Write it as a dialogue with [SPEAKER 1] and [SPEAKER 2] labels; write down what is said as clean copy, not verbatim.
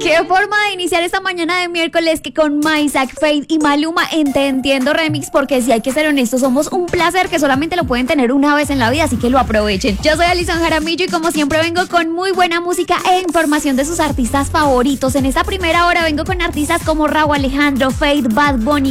[SPEAKER 1] Qué forma de iniciar esta mañana de miércoles que con Isaac, Fade y Maluma en Te Entiendo Remix, porque si hay que ser honestos, somos un placer que solamente lo pueden tener una vez en la vida, así que lo aprovechen. Yo soy Alison Jaramillo y como siempre vengo con muy buena música e información de sus artistas favoritos. En esta primera hora vengo con artistas como Rauw Alejandro, Fade, Bad Bunny,